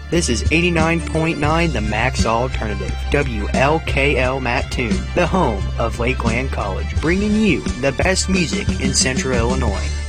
This is 89.9 The Max Alternative, WLKL Mattoon, the home of Lakeland College, bringing you the best music in Central Illinois.